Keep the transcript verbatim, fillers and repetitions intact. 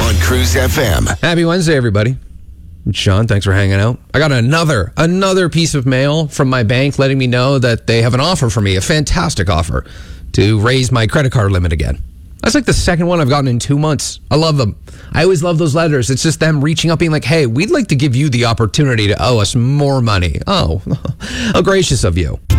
on Cruise F M. Happy Wednesday, everybody. Sean, thanks for hanging out. I got another, another piece of mail from my bank letting me know that they have an offer for me, a fantastic offer to raise my credit card limit again. That's like the second one I've gotten in two months. I love them. I always love those letters. It's just them reaching up being like, hey, we'd like to give you the opportunity to owe us more money. Oh, how gracious of you.